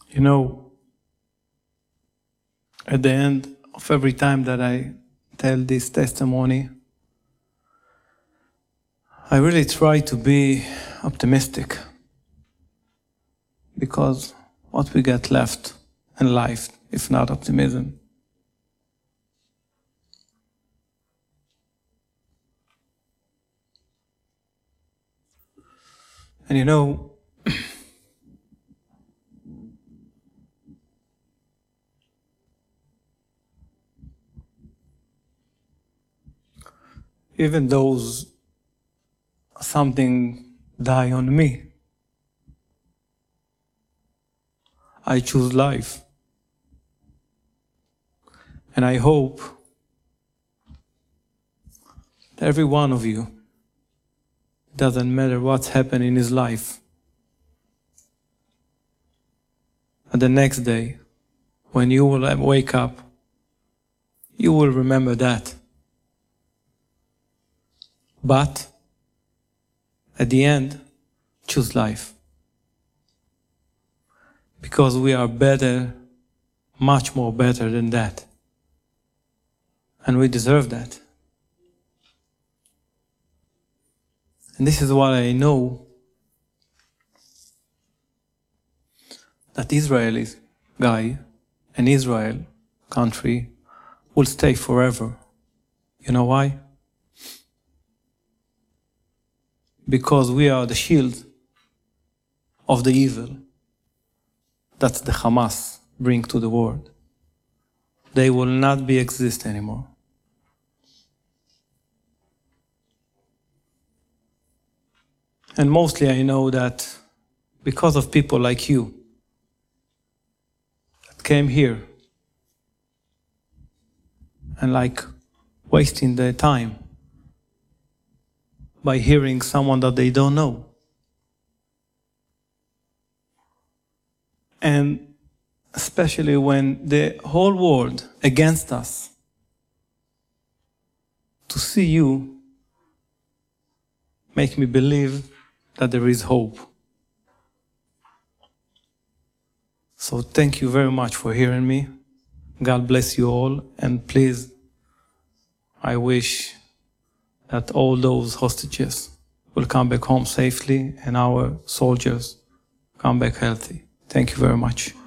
You know, at the end of every time that I tell this testimony, I really try to be optimistic, because what we get left in life if not optimism? And you know, even those something die on me, I choose life. And I hope that every one of you, doesn't matter what's happened in his life, and the next day, when you will wake up, you will remember that. But at the end, choose life. Because we are better, much more better than that. And we deserve that. And this is what I know, that Israeli guy and Israel country will stay forever. You know why? Because we are the shield of the evil that the Hamas bring to the world. They will not be exist anymore. And mostly I know that because of people like you that came here and like wasting their time by hearing someone that they don't know. And especially when the whole world against us, to see you make me believe that there is hope. So thank you very much for hearing me. God bless you all, and please, I wish that all those hostages will come back home safely and our soldiers come back healthy. Thank you very much.